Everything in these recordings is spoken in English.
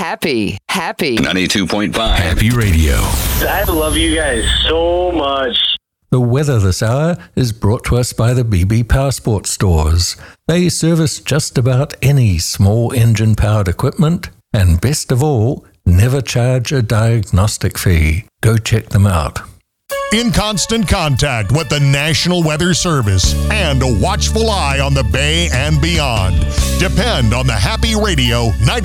Happy 92.5 Happy Radio. I love you guys so much. The weather this hour is brought to us by the BB Powersport stores. They service just about any small engine-powered equipment, and best of all, never charge a diagnostic fee. Go check them out. In constant contact with the National Weather Service and a watchful eye on the Bay and beyond. Depend on the Happy Radio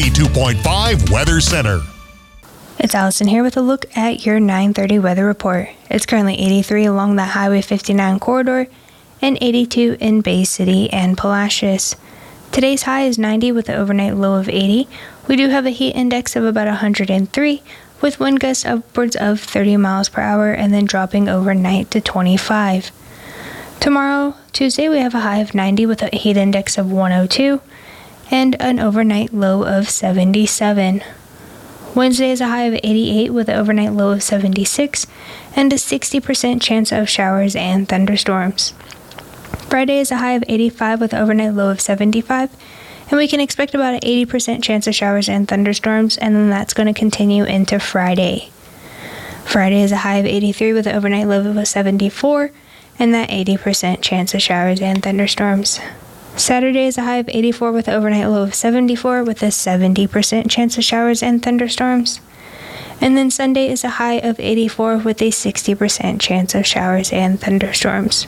92.5 Weather Center. It's Allison here with a look at your 9:30 weather report. It's currently 83 along the Highway 59 corridor and 82 in Bay City and Palacios. Today's high is 90 with an overnight low of 80. We do have a heat index of about 103 with wind gusts upwards of 30 miles per hour and then dropping overnight to 25. Tomorrow, Tuesday, we have a high of 90 with a heat index of 102 and an overnight low of 77. Wednesday is a high of 88 with an overnight low of 76 and a 60% chance of showers and thunderstorms. Friday is a high of 85 with an overnight low of 75, and we can expect about an 80% chance of showers and thunderstorms, and then that's going to continue into Friday. Friday is a high of 83 with an overnight low of 74, and that 80% chance of showers and thunderstorms. Saturday is a high of 84 with an overnight low of 74 with a 70% chance of showers and thunderstorms. And then Sunday is a high of 84 with a 60% chance of showers and thunderstorms.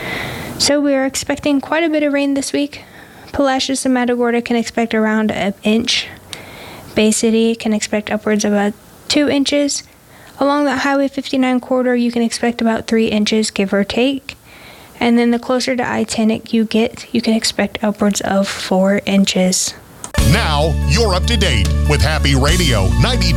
So we are expecting quite a bit of rain this week. Palacios and Matagorda can expect around an inch. Bay City can expect upwards of about 2 inches. Along the Highway 59 corridor, you can expect about 3 inches, give or take. And then the closer to I-10 you get, you can expect upwards of 4 inches. Now, you're up to date with Happy Radio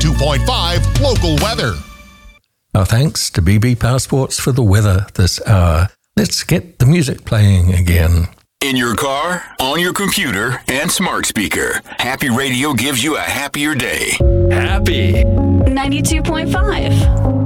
92.5 local weather. Our thanks to BB Powersports for the weather this hour. Let's get the music playing again. In your car, on your computer, and smart speaker, Happy Radio gives you a happier day. Happy 92.5